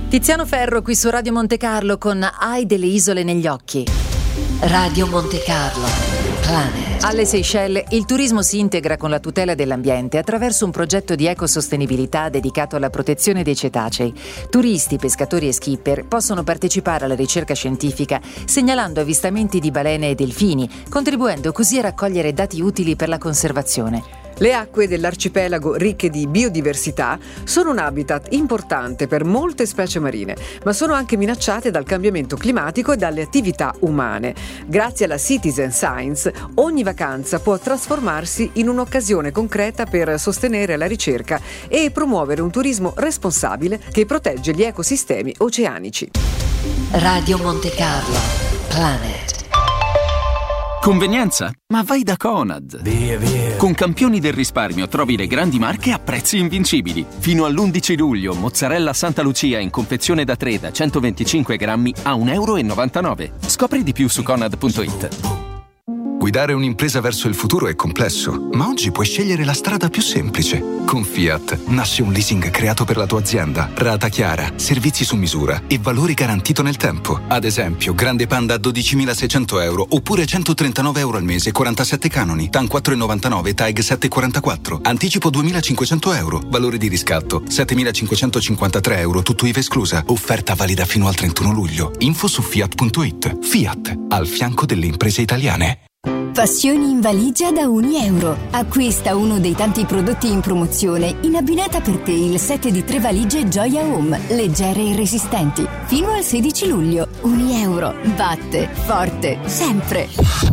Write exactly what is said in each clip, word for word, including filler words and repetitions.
Tiziano Ferro qui su Radio Monte Carlo con Hai delle isole negli occhi. Radio Monte Carlo, Planet. Alle Seychelles il turismo si integra con la tutela dell'ambiente attraverso un progetto di ecosostenibilità dedicato alla protezione dei cetacei. Turisti, pescatori e skipper possono partecipare alla ricerca scientifica segnalando avvistamenti di balene e delfini, contribuendo così a raccogliere dati utili per la conservazione. Le acque dell'arcipelago, ricche di biodiversità, sono un habitat importante per molte specie marine, ma sono anche minacciate dal cambiamento climatico e dalle attività umane. Grazie alla Citizen Science, ogni vacanza può trasformarsi in un'occasione concreta per sostenere la ricerca e promuovere un turismo responsabile che protegge gli ecosistemi oceanici. Radio Monte Carlo, Planet. Convenienza? Ma vai da Conad! Via, via. Con Campioni del Risparmio trovi le grandi marche a prezzi invincibili. Fino all'undici luglio, mozzarella Santa Lucia in confezione da tre da centoventicinque grammi a un euro e novantanove. Scopri di più su conad punto it. Guidare un'impresa verso il futuro è complesso, ma oggi puoi scegliere la strada più semplice. Con Fiat nasce un leasing creato per la tua azienda, rata chiara, servizi su misura e valore garantito nel tempo. Ad esempio, Grande Panda a dodicimilaseicento euro oppure centotrentanove euro al mese, quarantasette canoni, T A N quattro virgola novantanove, T A E G sette virgola quarantaquattro, anticipo duemilacinquecento euro, valore di riscatto settemilacinquecentocinquantatré euro, tutto I V A esclusa. Offerta valida fino al trentuno luglio. Info su fiat punto it. Fiat, al fianco delle imprese italiane. Passioni in valigia da un euro. Acquista uno dei tanti prodotti in promozione in abbinata per te il set di tre valigie Gioia Home, leggere e resistenti. Fino al sedici luglio. Un euro. Batte forte sempre.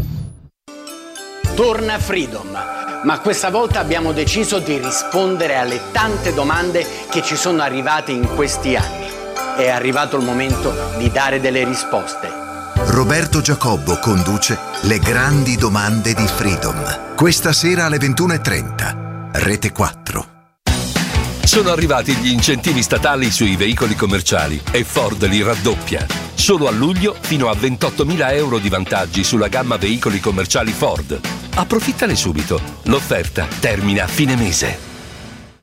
Torna Freedom, ma questa volta abbiamo deciso di rispondere alle tante domande che ci sono arrivate in questi anni. È arrivato il momento di dare delle risposte. Roberto Giacobbo conduce Le grandi domande di Freedom. Questa sera alle ventuno e trenta. Rete quattro. Sono arrivati gli incentivi statali sui veicoli commerciali e Ford li raddoppia. Solo a luglio fino a ventottomila euro di vantaggi sulla gamma veicoli commerciali Ford. Approfittane subito. L'offerta termina a fine mese.